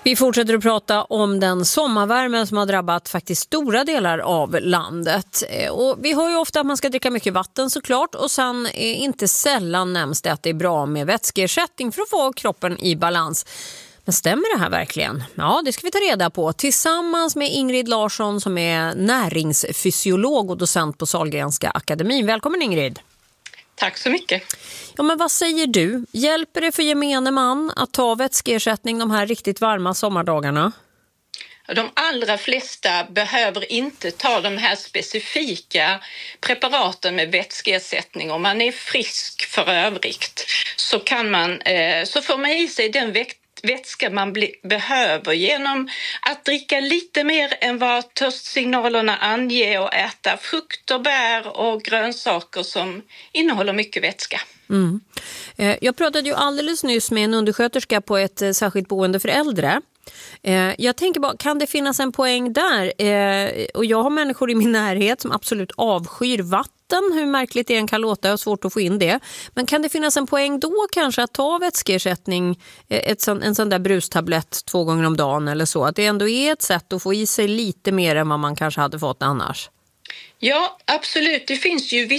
Vi fortsätter att prata om den sommarvärmen som har drabbat faktiskt stora delar av landet. Och vi hör ju ofta att man ska dricka mycket vatten såklart, och sen inte sällan nämns det att det är bra med vätskeersättning för att få kroppen i balans. Men stämmer det här verkligen? Ja, det ska vi ta reda på tillsammans med Ingrid Larsson som är näringsfysiolog och docent på Sahlgrenska akademin. Välkommen Ingrid! Tack så mycket. Ja, men vad säger du? Hjälper det för gemene man att ta vätskeersättning de här riktigt varma sommardagarna? De allra flesta behöver inte ta de här specifika preparaten med vätskeersättning. Om man är frisk för övrigt så får man i sig den vätska man behöver genom att dricka lite mer än vad törstsignalerna anger och äta frukt och bär och grönsaker som innehåller mycket vätska. Mm. Jag pratade ju alldeles nyss med en undersköterska på ett särskilt boende för äldre. Jag tänker bara, kan det finnas en poäng där? Och jag har människor i min närhet som absolut avskyr vatten, hur märkligt det än kan låta, jag har svårt att få in det. Men kan det finnas en poäng då kanske att ta vätskeersättning, en sån där brustablett 2 gånger om dagen eller så? Att det ändå är ett sätt att få i sig lite mer än vad man kanske hade fått annars? Ja, absolut. Det finns ju